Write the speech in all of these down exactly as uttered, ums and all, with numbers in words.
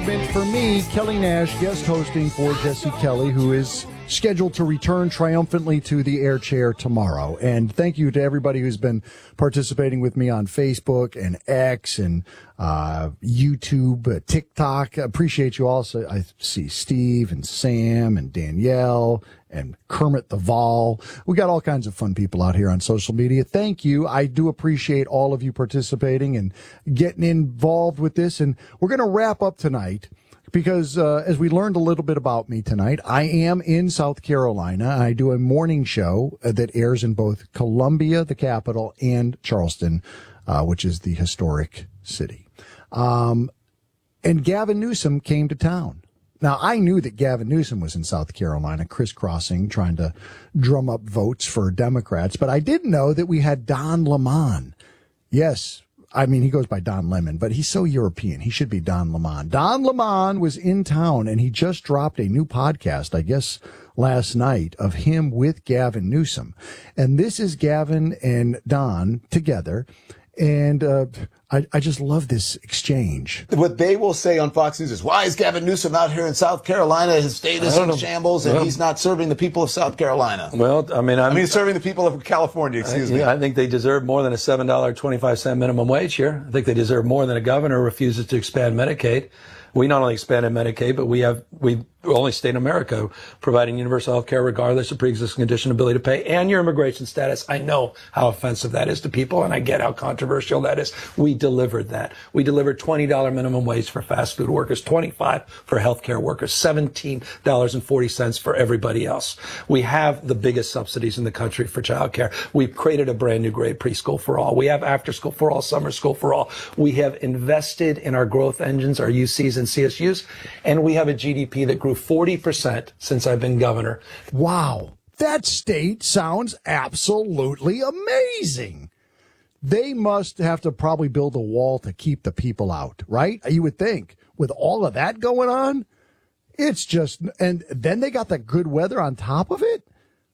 segment for me, Kelly Nash, guest hosting for Jesse Kelly, who is scheduled to return triumphantly to the air chair tomorrow. And thank you to everybody who's been participating with me on Facebook and X and uh, YouTube, uh, TikTok. I appreciate you all. So I see Steve and Sam and Danielle and Kermit the Vol. We got all kinds of fun people out here on social media. Thank you. I do appreciate all of you participating and getting involved with this. And we're going to wrap up tonight because uh, as we learned a little bit about me tonight, I am in South Carolina. I do a morning show that airs in both Columbia, the capital, and Charleston, uh, which is the historic city. Um, and Gavin Newsom came to town. Now, I knew that Gavin Newsom was in South Carolina, crisscrossing, trying to drum up votes for Democrats, but I didn't know that we had Don Lemon. Yes, I mean, he goes by Don Lemon, but he's so European. He should be Don Lemon. Don Lemon was in town, and he just dropped a new podcast, I guess, last night, of him with Gavin Newsom. And this is Gavin and Don together. And uh, I, I just love this exchange. What they will say on Fox News is, why is Gavin Newsom out here in South Carolina? His state is in shambles, and well, he's not serving the people of South Carolina. Well, I mean, I'm, I mean, serving the people of California, excuse I, me. I think they deserve more than a seven dollars and twenty-five cents minimum wage here. I think they deserve more than a governor who refuses to expand Medicaid. We not only expanded Medicaid, but we have, we only state in America providing universal health care regardless of pre-existing condition, ability to pay, and your immigration status. I know how offensive that is to people, and I get how controversial that is. We delivered that. We delivered twenty dollars minimum wage for fast food workers, twenty-five dollars for healthcare workers, seventeen dollars and forty cents for everybody else. We have the biggest subsidies in the country for childcare. We've created a brand new grade preschool for all. We have after school for all, summer school for all. We have invested in our growth engines, our U Cs and C S Us, and we have a G D P that grew forty percent since I've been governor. Wow. That state sounds absolutely amazing. They must have to probably build a wall to keep the people out, right? You would think with all of that going on, it's just, and then they got the good weather on top of it.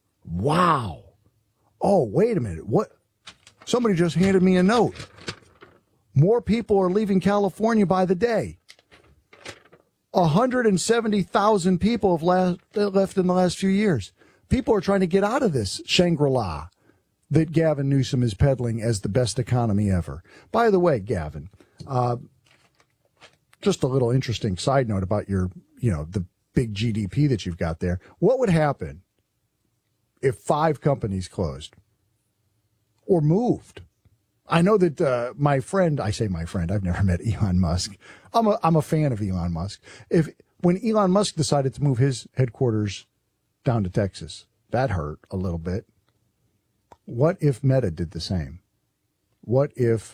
Wow. Oh, wait a minute. What? Somebody just handed me a note. More people are leaving California by the day. one hundred seventy thousand people have left, left in the last few years. People are trying to get out of this Shangri-La that Gavin Newsom is peddling as the best economy ever. By the way, Gavin, uh, just a little interesting side note about your, you know, the big G D P that you've got there. What would happen if five companies closed or moved? I know that uh, my friend, I say my friend, I've never met Elon Musk. I'm a, I'm a fan of Elon Musk. If when Elon Musk decided to move his headquarters down to Texas, that hurt a little bit. What if Meta did the same? What if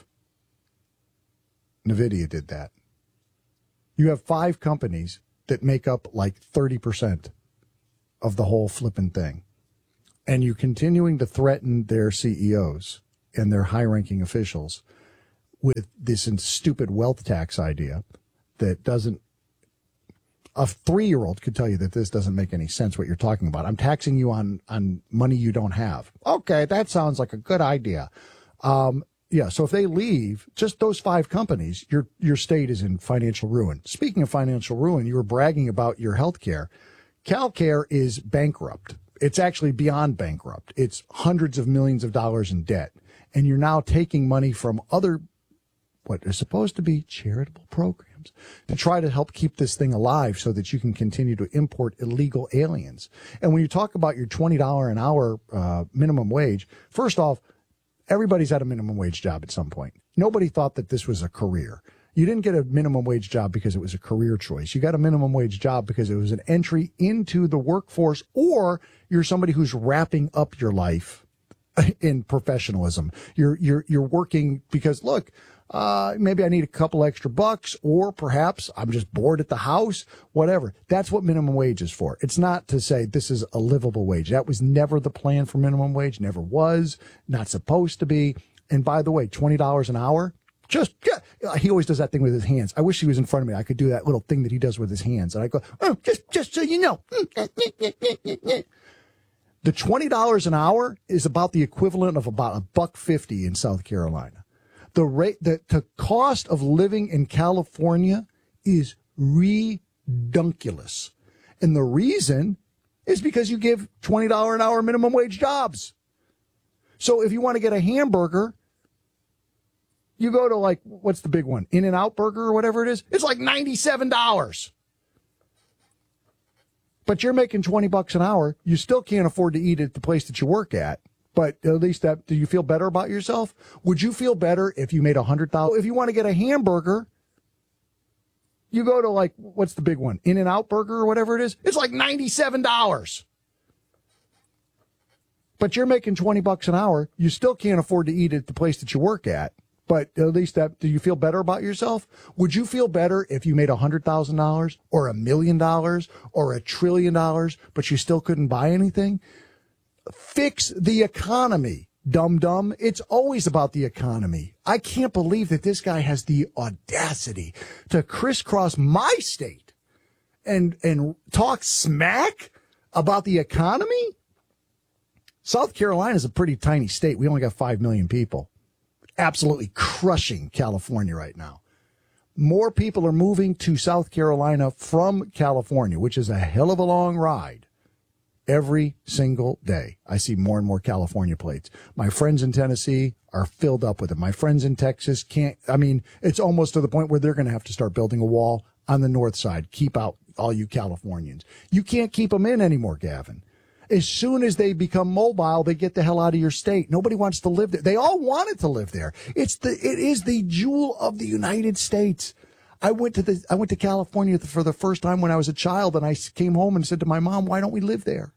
NVIDIA did that? You have five companies that make up like thirty percent of the whole flipping thing. And you're continuing to threaten their C E Os and their high-ranking officials with this stupid wealth tax idea that doesn't, a three-year-old could tell you that this doesn't make any sense what you're talking about. I'm taxing you on, on money you don't have. Okay, that sounds like a good idea. Um, yeah, so if they leave, just those five companies, your your state is in financial ruin. Speaking of financial ruin, you were bragging about your health care. CalCare is bankrupt. It's actually beyond bankrupt. It's hundreds of millions of dollars in debt. And you're now taking money from other, what are supposed to be charitable programs to try to help keep this thing alive so that you can continue to import illegal aliens. And when you talk about your twenty dollars an hour uh, minimum wage, first off, everybody's had a minimum wage job at some point. Nobody thought that this was a career. You didn't get a minimum wage job because it was a career choice. You got a minimum wage job because it was an entry into the workforce, or you're somebody who's wrapping up your life in professionalism. You're you're you're working because, look, uh, maybe I need a couple extra bucks, or perhaps I'm just bored at the house, whatever. That's what minimum wage is for. It's not to say this is a livable wage. That was never the plan for minimum wage, never was, not supposed to be. And by the way, twenty dollars an hour, just, he always does that thing with his hands. I wish he was in front of me. I could do that little thing that he does with his hands. And I go, oh, just, just so you know. The twenty dollars an hour is about the equivalent of about a buck fifty in South Carolina. The rate, the, the cost of living in California is redunculous. And the reason is because you give twenty dollars an hour minimum wage jobs. So if you want to get a hamburger, you go to like, what's the big one? In-N-Out Burger or whatever it is. It's like ninety-seven dollars. But you're making twenty bucks an hour. You still can't afford to eat at the place that you work at. But at least that, do you feel better about yourself? Would you feel better if you made one hundred thousand dollars? If you want to get a hamburger, you go to like, what's the big one? In-N-Out Burger or whatever it is. It's like ninety-seven dollars. But you're making twenty bucks an hour. You still can't afford to eat at the place that you work at. But at least that, do you feel better about yourself? Would you feel better if you made one hundred thousand dollars or a million dollars or a trillion dollars, but you still couldn't buy anything? Fix the economy, dum-dum. It's always about the economy. I can't believe that this guy has the audacity to crisscross my state and, and talk smack about the economy. South Carolina is a pretty tiny state. We only got five million people. Absolutely crushing California right now. More people are moving to South Carolina from California, which is a hell of a long ride. Every single day, I see more and more California plates. My friends in Tennessee are filled up with it. My friends in Texas can't, I mean, it's almost to the point where they're going to have to start building a wall on the north side. Keep out all you Californians. You can't keep them in anymore, Gavin. As soon as they become mobile, they get the hell out of your state. Nobody wants to live there. They all wanted to live there. It's the, it is the jewel of the United States. I went to the, I went to California for the first time when I was a child, and I came home and said to my mom, why don't we live there?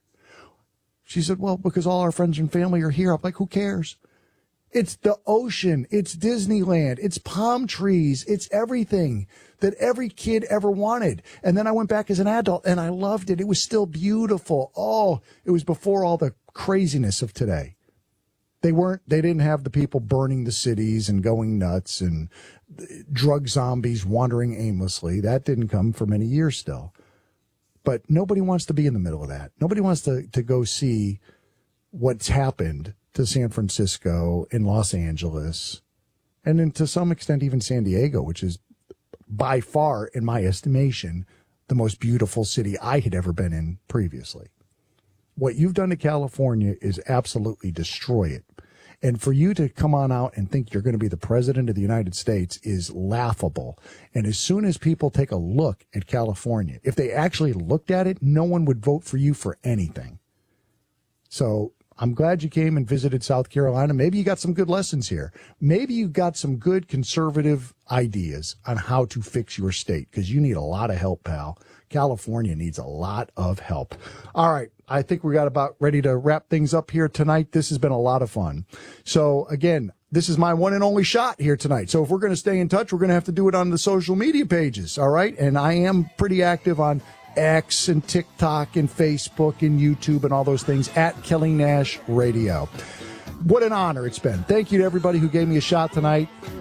She said, well, because all our friends and family are here. I'm like, who cares? It's the ocean. It's Disneyland. It's palm trees. It's everything that every kid ever wanted. And then I went back as an adult and I loved it. It was still beautiful. Oh, it was before all the craziness of today. They weren't, they didn't have the people burning the cities and going nuts and drug zombies wandering aimlessly. That didn't come for many years still. But nobody wants to be in the middle of that. Nobody wants to, to go see what's happened to San Francisco and Los Angeles, and then to some extent even San Diego, which is by far, in my estimation, the most beautiful city I had ever been in previously. What you've done to California is absolutely destroy it. And for you to come on out and think you're going to be the president of the United States is laughable. And as soon as people take a look at California, if they actually looked at it, no one would vote for you for anything. So I'm glad you came and visited South Carolina. Maybe you got some good lessons here. Maybe you got some good conservative ideas on how to fix your state, because you need a lot of help, pal. California needs a lot of help. All right. I think we got about ready to wrap things up here tonight. This has been a lot of fun. So again, this is my one and only shot here tonight. So if we're going to stay in touch, we're going to have to do it on the social media pages. All right. And I am pretty active on X and TikTok and Facebook and YouTube and all those things at Kelly Nash Radio. What an honor it's been. Thank you to everybody who gave me a shot tonight.